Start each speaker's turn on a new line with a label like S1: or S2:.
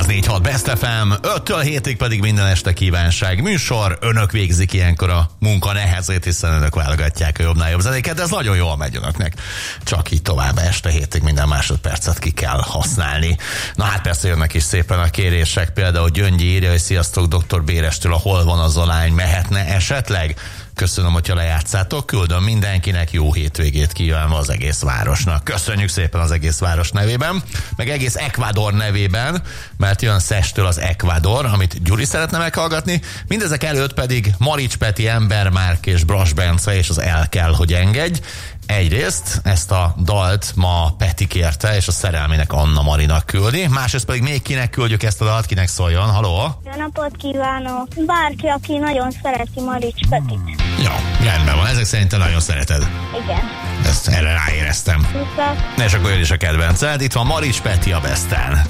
S1: 104.6 Best FM, 5-től 7-ig pedig minden este kívánság műsor. Önök végzik ilyenkor a munka nehezét, hiszen önök válogatják a jobbnál jobb zenéket, de ez nagyon jól megy önöknek. Csak így tovább este 7-ig minden másodpercet ki kell használni. Na hát persze jönnek is szépen a kérések, például Gyöngyi írja, hogy sziasztok, Dr. Bérestől, a Hol van az a lány, mehetne esetleg? Köszönöm, hogyha lejátszátok, küldöm mindenkinek, jó hétvégét kívánva az egész városnak. Köszönjük szépen az egész város nevében, meg egész Ecuador nevében, mert jön Szestől az Ecuador, amit Gyuri szeretne meghallgatni. Mindezek előtt pedig Marics Peti, Ember Márk és Brass Bence és az El kell, hogy engedj. Egyrészt ezt a dalt ma Peti kérte, és a szerelmének Anna Marinak küldi. Másrészt pedig még kinek küldjük ezt a dalt, kinek szóljon. Halló?
S2: Jó napot kívánok! Bárki, aki nagyon szereti Marics Petit.
S1: Jó, rendben van. Ezek szerint te nagyon szereted.
S2: Igen.
S1: Ezt erre ráéreztem.
S2: Szuper.
S1: És akkor jön is a kedvenced. Itt van Marics Peti a Besten.